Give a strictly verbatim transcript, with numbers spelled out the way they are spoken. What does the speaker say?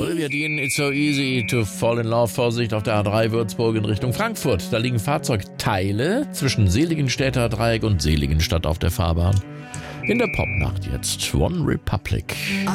Olivia Dean, It's So Easy to Fall in Love. Vorsicht auf der A drei Würzburg in Richtung Frankfurt. Da liegen Fahrzeugteile zwischen Seligenstädter Dreieck und Seligenstadt auf der Fahrbahn. In der Popnacht jetzt One Republic.